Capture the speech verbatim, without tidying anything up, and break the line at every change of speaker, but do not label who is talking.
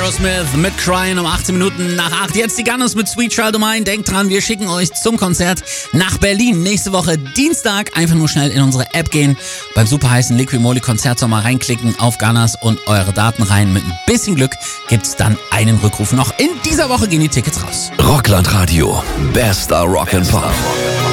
Aerosmith mit Crying um achtzehn Minuten nach acht. Jetzt die Gunners mit Sweet Child O' Mine. Denkt dran, wir schicken euch zum Konzert nach Berlin. Nächste Woche Dienstag. Einfach nur schnell in unsere App gehen. Beim super heißen Liqui Moly Konzertsommer reinklicken auf Gunners und eure Daten rein. Mit ein bisschen Glück gibt's dann einen Rückruf. Noch in dieser Woche gehen die Tickets raus.
Rockland Radio. Bester Rock and Pop.